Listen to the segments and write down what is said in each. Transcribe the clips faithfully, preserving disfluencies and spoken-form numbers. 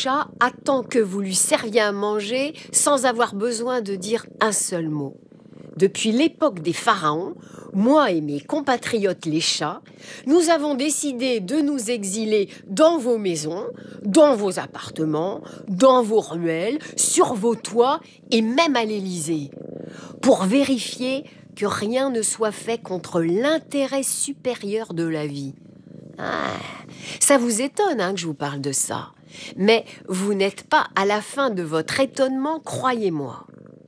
chat attend que vous lui serviez à manger sans avoir besoin de dire un seul mot. Depuis l'époque des pharaons, moi et mes compatriotes les chats, nous avons décidé de nous exiler dans vos maisons, dans vos appartements, dans vos ruelles, sur vos toits et même à l'Élysée, pour vérifier que rien ne soit fait contre l'intérêt supérieur de la vie. Ah, ça vous étonne hein, que je vous parle de ça, mais vous n'êtes pas à la fin de votre étonnement, croyez-moi.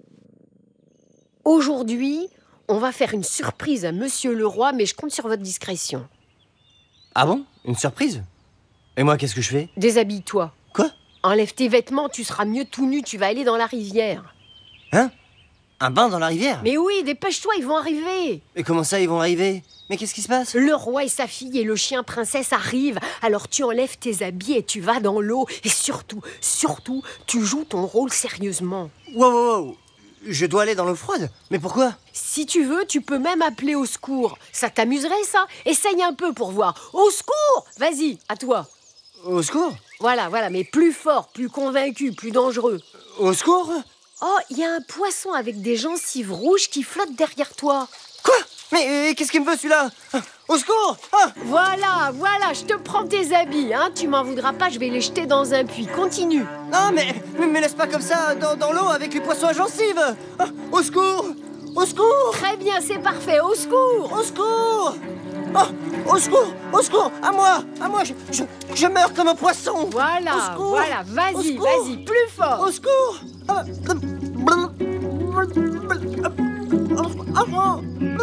Aujourd'hui, on va faire une surprise à Monsieur le Roi, mais je compte sur votre discrétion. Ah bon? Une surprise? Et moi, qu'est-ce que je fais? Déshabille-toi. Quoi? Enlève tes vêtements, tu seras mieux tout nu, tu vas aller dans la rivière. Hein? Un bain dans la rivière? Mais oui, dépêche-toi, ils vont arriver. Mais comment ça, ils vont arriver? Mais qu'est-ce qui se passe? Le roi et sa fille et le chien princesse arrivent. Alors tu enlèves tes habits et tu vas dans l'eau. Et surtout, surtout, tu joues ton rôle sérieusement. Wow, wow, wow. Je dois aller dans l'eau froide? Mais pourquoi? Si tu veux, tu peux même appeler au secours. Ça t'amuserait, ça? Essaye un peu pour voir. Au secours! Vas-y, à toi. Au secours? Voilà, voilà, mais plus fort, plus convaincu, plus dangereux. Au secours? Oh, il y a un poisson avec des gencives rouges qui flotte derrière toi. Quoi? Mais euh, qu'est-ce qu'il me veut, celui-là? Au secours! Ah! Voilà, voilà, je te prends tes habits, hein. Tu m'en voudras pas, je vais les jeter dans un puits. Continue. Non, mais, mais me laisse pas comme ça dans, dans l'eau avec les poissons à gencives! Ah, au secours! Au secours! Très bien, c'est parfait, au secours! Au secours! Ah, au secours! Au secours! À moi! À moi! Je, je, je meurs comme un poisson! Voilà, Au secours! voilà, vas-y, Au secours! vas-y, plus fort! Au secours! Ah, ah, ah, ah, ah,